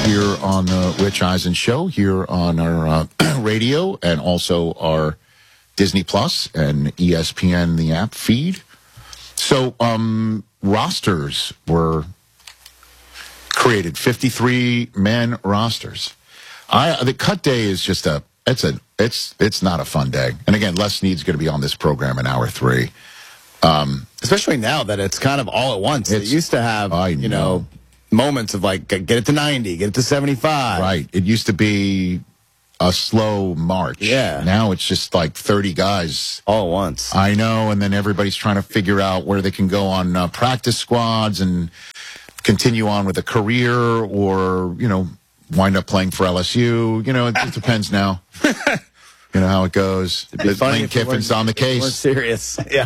here on the Rich Eisen Show, here on our radio, and also our Disney Plus and ESPN, the app feed. So, rosters were created, 53-man rosters. The cut day is just it's not a fun day. And again, Les Snead's going to be on this program in hour 3. Especially now that it's kind of all at once. It used to have, you know, moments of like, get it to 90, get it to 75. Right. It used to be a slow march. Yeah. Now it's just like 30 guys. All at once. I know. And then everybody's trying to figure out where they can go on practice squads and continue on with a career or, you know, wind up playing for LSU. You know, it just depends now. You know how it goes. Lane Kiffin's on the case. More serious. Yeah.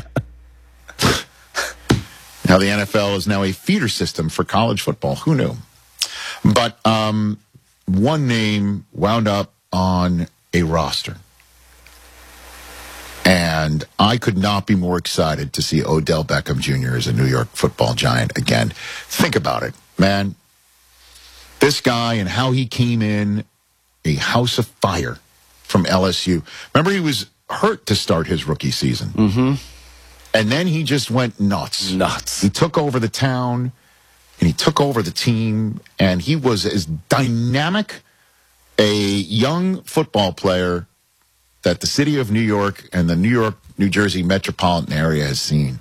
Now the NFL is now a feeder system for college football. Who knew? But one name wound up on a roster. And I could not be more excited to see Odell Beckham Jr. as a New York Football Giant again. Think about it, man. This guy and how he came in a house of fire from LSU. Remember, he was hurt to start his rookie season. Mm-hmm. And then he just went nuts. He took over the town, and he took over the team, and he was as dynamic a young football player that the city of New York and the New York, New Jersey metropolitan area has seen.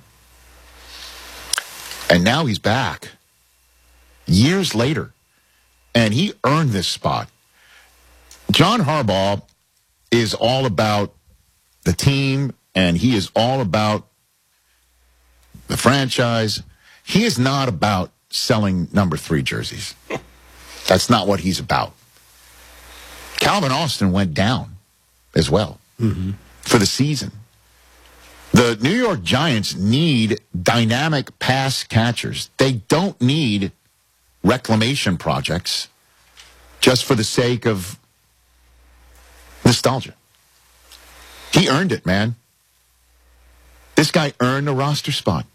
And now he's back years later, and he earned this spot. John Harbaugh is all about the team, and he is all about the franchise. He is not about selling number 3 jerseys. That's not what he's about. Calvin Austin went down as well for the season. The New York Giants need dynamic pass catchers. They don't need reclamation projects just for the sake of nostalgia. He earned it, man. This guy earned a roster spot.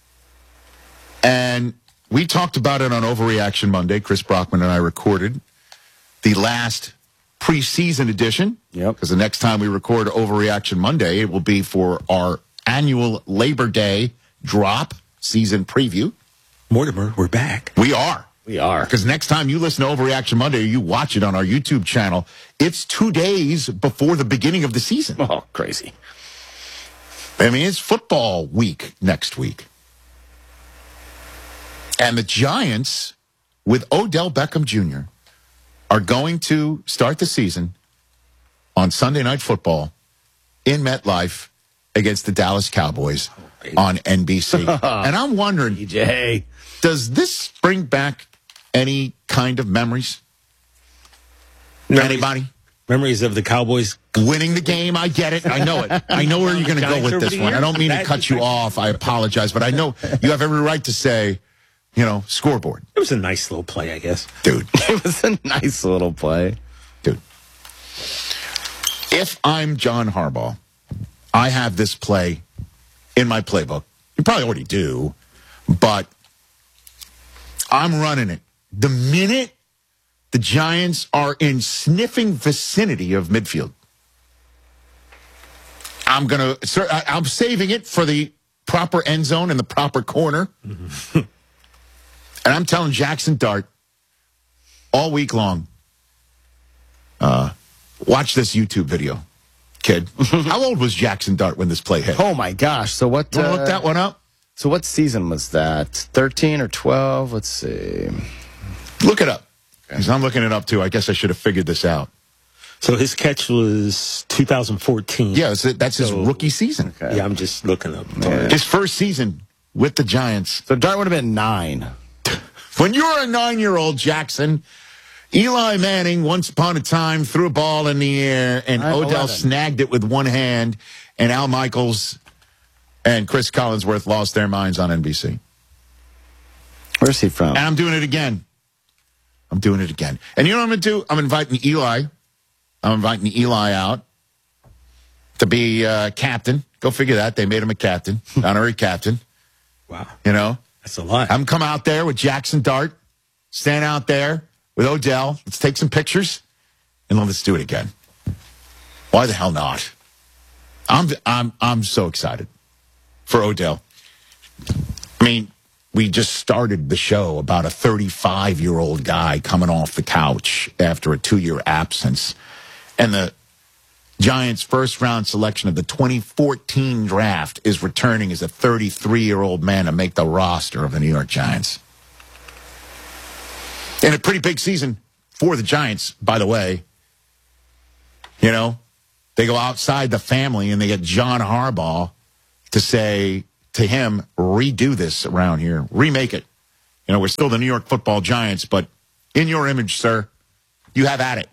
And we talked about it on Overreaction Monday. Chris Brockman and I recorded the last preseason edition. Yep. Because the next time we record Overreaction Monday, it will be for our annual Labor Day drop season preview. Mortimer, we're back. We are. We are. Because next time you listen to Overreaction Monday, or you watch it on our YouTube channel, it's 2 days before the beginning of the season. Oh, crazy. I mean, it's football week next week. And the Giants, with Odell Beckham Jr., are going to start the season on Sunday Night Football in MetLife against the Dallas Cowboys on NBC. And I'm wondering, DJ, does this bring back any kind of memories? Anybody? Memories of the Cowboys Winning the game, I get it. I know it. I know where you're going to go with this one. I don't mean to cut you off. I apologize. But I know you have every right to say, you know, scoreboard. It was a nice little play, I guess. Dude. it was a nice little play. Dude. If I'm John Harbaugh, I have this play in my playbook. You probably already do, but I'm running it. The minute the Giants are in sniffing vicinity of midfield, I'm saving it for the proper end zone and the proper corner. And I'm telling Jackson Dart all week long, watch this YouTube video, kid. How old was Jackson Dart when this play hit? Oh, my gosh. So what? You want to look that one up? So what season was that? 13 or 12? Let's see. Look it up. Because I'm looking it up, too. I guess I should have figured this out. So his catch was 2014. Yeah, that's his rookie season. Okay. Yeah, I'm just looking up. Yeah. His first season with the Giants. So Dart would have been 9. When you were a 9-year-old, Jackson, Eli Manning, once upon a time, threw a ball in the air, and Odell snagged it with one hand, and Al Michaels and Chris Collinsworth lost their minds on NBC. Where's he from? And I'm doing it again. And you know what I'm going to do? I'm inviting Eli. I'm inviting Eli out to be captain. Go figure that. They made him a captain, honorary captain. Wow. You know? That's a lot. I'm come out there with Jackson Dart, stand out there with Odell. Let's take some pictures, and let's do it again. Why the hell not? I'm so excited for Odell. I mean, we just started the show about a 35-year-old guy coming off the couch after a 2-year absence, and the Giants' first-round selection of the 2014 draft is returning as a 33-year-old man to make the roster of the New York Giants. And a pretty big season for the Giants, by the way. You know, they go outside the family and they get John Harbaugh to say to him, redo this around here, remake it. You know, we're still the New York Football Giants, but in your image, sir, you have at it.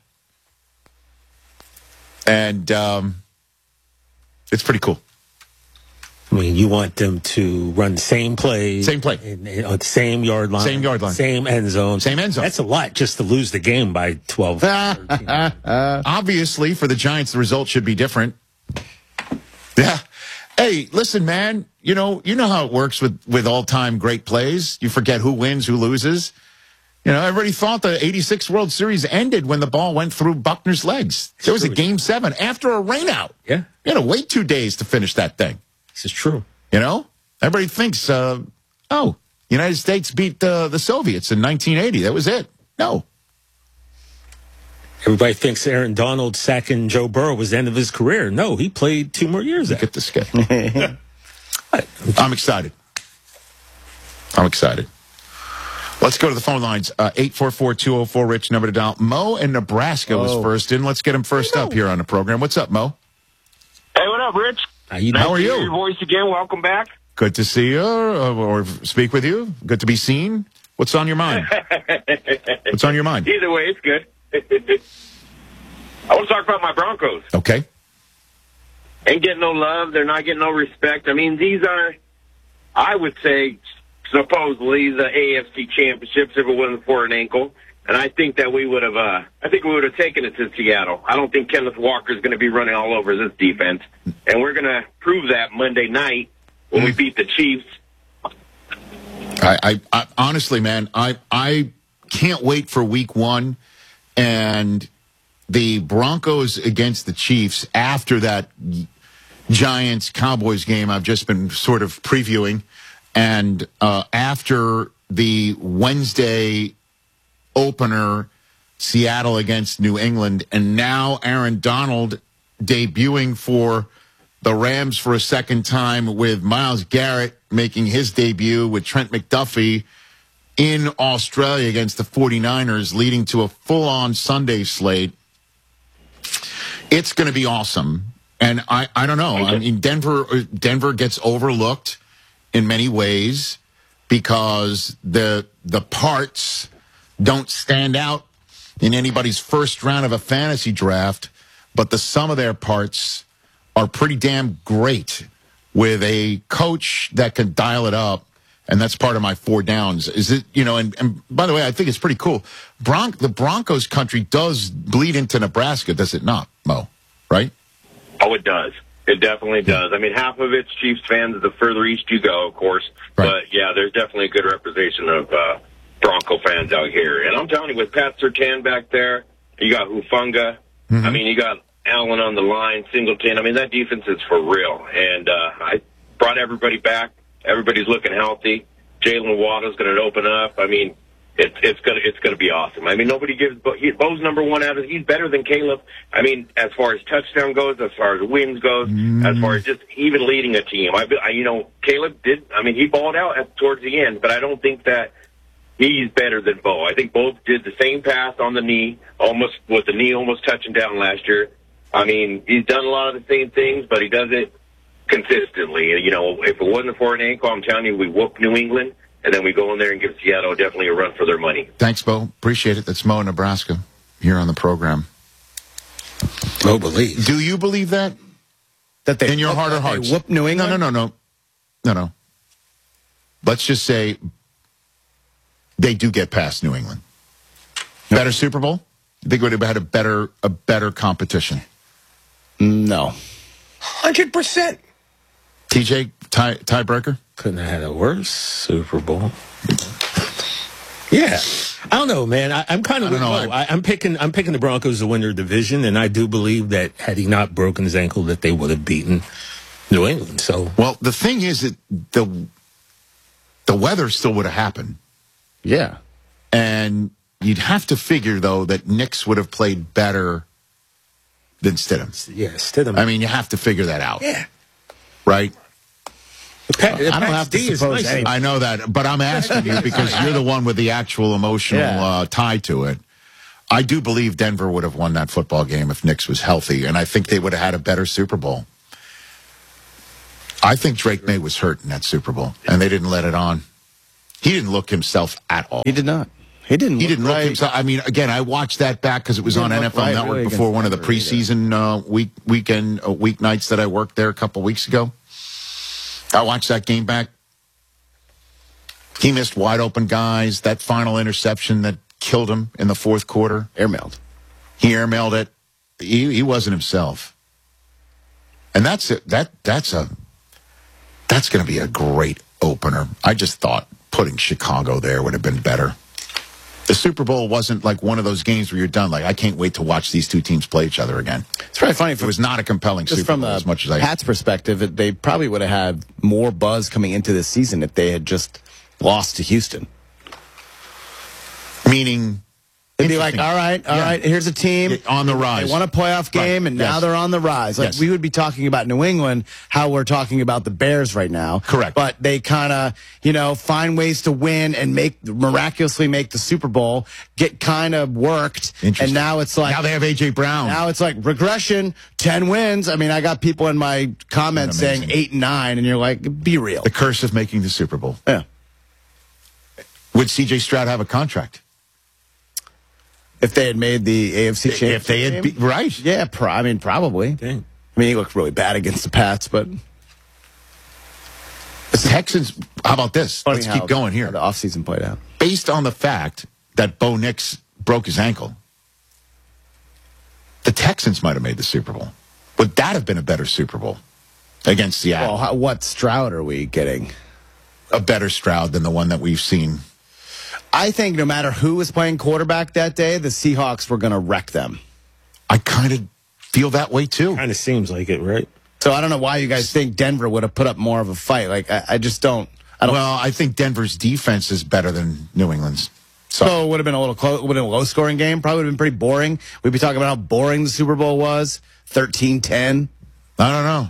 And it's pretty cool. I mean, you want them to run the same play. Same play. On the same yard line. Same yard line. Same end zone. Same end zone. That's a lot just to lose the game by 12. 13. Obviously, for the Giants, the result should be different. Yeah. Hey, listen, man, you know how it works with all-time great plays. You forget who wins, who loses. You know, everybody thought the 86 World Series ended when the ball went through Buckner's legs. There was a Game 7 after a rainout. Yeah. You had to wait 2 days to finish that thing. This is true. You know? Everybody thinks, United States beat the Soviets in 1980. That was it. No. Everybody thinks Aaron Donald sacking Joe Burrow was the end of his career. No, he played 2 more years. Look at this guy. I'm excited. Let's go to the phone lines. 844-204-RICH, number to dial. Mo in Nebraska was first in. Let's get him first up here on the program. What's up, Mo? Hey, what up, Rich? How are you? Your voice again. Welcome back. Good to see you or speak with you. Good to be seen. What's on your mind? What's on your mind? Either way, it's good. I want to talk about my Broncos. Okay. Ain't getting no love. They're not getting no respect. I mean, these are, I would say, supposedly the AFC championships if it wasn't for an ankle. And I think that we would have, taken it to Seattle. I don't think Kenneth Walker is going to be running all over this defense. And we're going to prove that Monday night when we beat the Chiefs. I honestly, man, I can't wait for week 1 and the Broncos against the Chiefs after that Giants-Cowboys game I've just been sort of previewing. And after the Wednesday opener, Seattle against New England, and now Aaron Donald debuting for the Rams for a second time with Myles Garrett making his debut with Trent McDuffie in Australia against the 49ers, leading to a full-on Sunday slate. It's going to be awesome. And I don't know. I mean, Denver gets overlooked in many ways because the parts don't stand out in anybody's first round of a fantasy draft, but the sum of their parts are pretty damn great with a coach that can dial it up, and that's part of my 4 downs. Is it, and by the way, I think it's pretty cool. The Broncos country does bleed into Nebraska, does it not, Mo? Right? Oh, it does. It definitely does. I mean, half of it's Chiefs fans the further east you go, of course. Right. But, yeah, there's definitely a good representation of Bronco fans out here. And I'm telling you, with Pat Surtain back there, you got Hufanga. Mm-hmm. I mean, you got Allen on the line, Singleton. I mean, that defense is for real. And I brought everybody back. Everybody's looking healthy. Jalen Waddle's going to open up. I mean, it's gonna be awesome. I mean, nobody gives Bo's number 1 out of. He's better than Caleb. I mean, as far as touchdown goes, as far as wins goes, as far as just even leading a team. Caleb did. I mean, he balled out towards the end, but I don't think that he's better than Bo. I think both did the same pass on the knee, almost touching down last year. I mean, he's done a lot of the same things, but he does it consistently. If it wasn't for an ankle, I'm telling you, we whoop New England. And then we go in there and give Seattle definitely a run for their money. Thanks, Bo. Appreciate it. That's Mo in Nebraska here on the program. Mo believes. Do you believe that? That they in your heart of hearts? Whoop New England? No. Let's just say they do get past New England. Better Super Bowl? You think would have had a better competition? No. 100%. TJ, tiebreaker? Couldn't have had a worse Super Bowl. Yeah, I don't know, man. I'm kind of I'm picking the Broncos to win their division, and I do believe that had he not broken his ankle, that they would have beaten New England. So, well, the thing is that the weather still would have happened. Yeah, and you'd have to figure though that Nix would have played better than Stidham. Yeah, Stidham. I mean, you have to figure that out. Yeah, right. I don't have to suppose anything. I know that, but I'm asking you because you're the one with the actual emotional tie to it. I do believe Denver would have won that football game if Nix was healthy, and I think they would have had a better Super Bowl. I think Drake May was hurt in that Super Bowl, and they didn't let it on. He didn't look himself at all. He did not. He didn't look himself. I mean, again, I watched that back because it was on NFL Network before one of the preseason weeknights that I worked there a couple weeks ago. I watched that game back. He missed wide open guys. That final interception that killed him in the fourth quarter. Airmailed. He airmailed it. He wasn't himself. And that's going to be a great opener. I just thought putting Chicago there would have been better. The Super Bowl wasn't like one of those games where you're done. Like, I can't wait to watch these two teams play each other again. It's very funny. It was not a compelling Super Bowl as much as I... Pat's perspective, they probably would have had more buzz coming into this season if they had just lost to Houston. Meaning... They'd be like, all right, here's a team. On the rise. They won a playoff game, and now they're on the rise. Like, we would be talking about New England, how we're talking about the Bears right now. Correct. But they kind of, find ways to win and miraculously make the Super Bowl, get kind of worked. And now it's like... Now they have A.J. Brown. Now it's like regression, 10 wins. I mean, I got people in my comments saying 8 and 9, and you're like, be real. The curse of making the Super Bowl. Yeah. Would C.J. Stroud have a contract? If they had made the AFC championship If they had right. Yeah, probably. Dang. I mean, he looked really bad against the Pats, but... The Texans, how about this? Let's keep going here. The offseason played out. Based on the fact that Bo Nix broke his ankle, the Texans might have made the Super Bowl. Would that have been a better Super Bowl against Seattle? Well, what Stroud are we getting? A better Stroud than the one that we've seen. I think no matter who was playing quarterback that day, the Seahawks were going to wreck them. I kind of feel that way, too. Kind of seems like it, right? So I don't know why you guys think Denver would have put up more of a fight. Like, I just don't. Well, I think Denver's defense is better than New England's. So it would have been a little close. Would have been a low-scoring game. Probably would have been pretty boring. We'd be talking about how boring the Super Bowl was. 13-10. I don't know.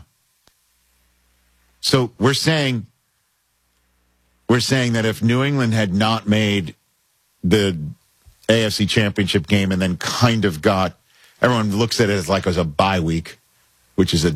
So we're saying that if New England had not made the AFC Championship game and then kind of everyone looks at it as like it was a bye week, which is a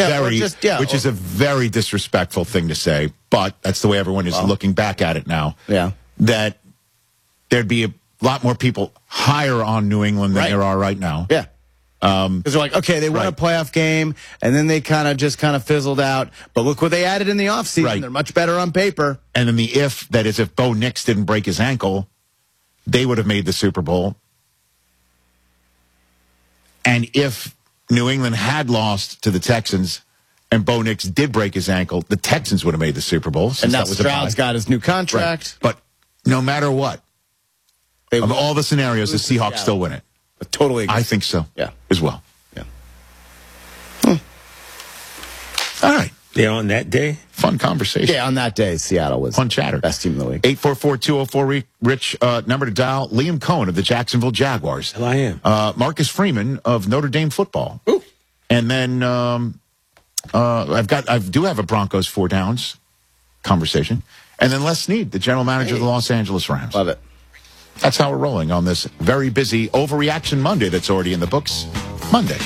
very disrespectful thing to say, but that's the way everyone is looking back at it now. Yeah. That there'd be a lot more people higher on New England than there are right now. Yeah. Because they're like, okay, they won a playoff game, and then they kind of fizzled out. But look what they added in the offseason. Right. They're much better on paper. And then if Bo Nix didn't break his ankle, they would have made the Super Bowl. And if New England had lost to the Texans and Bo Nix did break his ankle, the Texans would have made the Super Bowl. And now Stroud's got his new contract. Right. But no matter what, of all the scenarios, the Seahawks still win it. I totally agree. I think so. Yeah. As well. Yeah. All right. Yeah, on that day? Fun conversation. Yeah, on that day, Seattle was fun chatter. Best team in the league. 844-204-RICH, number to dial. Liam Cohen of the Jacksonville Jaguars. Hell, I am. Marcus Freeman of Notre Dame football. Ooh. And then I do have a Broncos 4 downs conversation. And then Les Snead, the general manager of the Los Angeles Rams. Love it. That's how we're rolling on this very busy Overreaction Monday that's already in the books. Monday.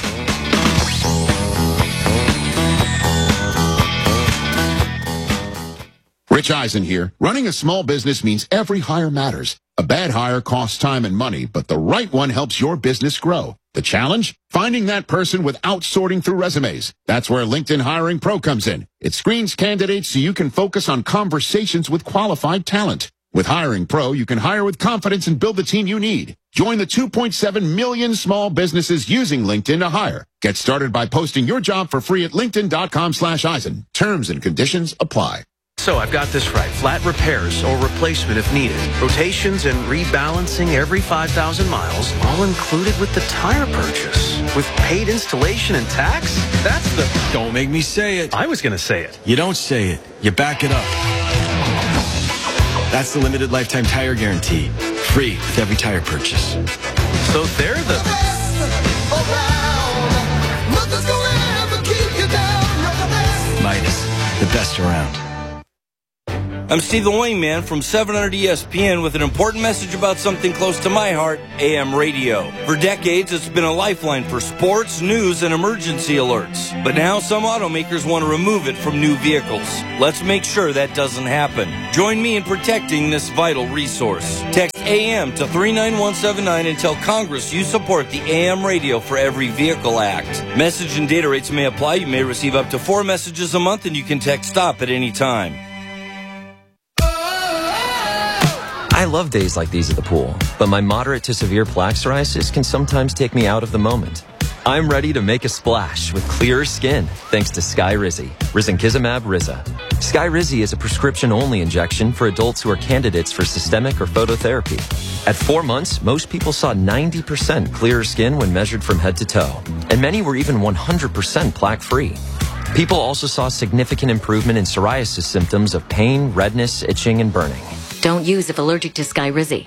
Rich Eisen here. Running a small business means every hire matters. A bad hire costs time and money, but the right one helps your business grow. The challenge? Finding that person without sorting through resumes. That's where LinkedIn Hiring Pro comes in. It screens candidates so you can focus on conversations with qualified talent. With Hiring Pro, you can hire with confidence and build the team you need. Join the 2.7 million small businesses using LinkedIn to hire. Get started by posting your job for free at linkedin.com/Eisen. Terms and conditions apply. So I've got this right. Flat repairs or replacement if needed. Rotations and rebalancing every 5,000 miles, all included with the tire purchase. With paid installation and tax? That's the... Don't make me say it. I was going to say it. You don't say it. You back it up. That's the limited lifetime tire guarantee. Free with every tire purchase. So they're the... Midas, the best around. I'm Steve the Wingman from 700 ESPN with an important message about something close to my heart, AM radio. For decades, it's been a lifeline for sports, news, and emergency alerts. But now some automakers want to remove it from new vehicles. Let's make sure that doesn't happen. Join me in protecting this vital resource. Text AM to 39179 and tell Congress you support the AM Radio for Every Vehicle Act. Message and data rates may apply. You may receive up to 4 messages a month, and you can text STOP at any time. I love days like these at the pool, but my moderate to severe plaque psoriasis can sometimes take me out of the moment. I'm ready to make a splash with clearer skin thanks to Skyrizi, risankizumab Riza. Skyrizi is a prescription-only injection for adults who are candidates for systemic or phototherapy. At 4 months, most people saw 90% clearer skin when measured from head to toe, and many were even 100% plaque-free. People also saw significant improvement in psoriasis symptoms of pain, redness, itching, and burning. Don't use if allergic to Skyrizi.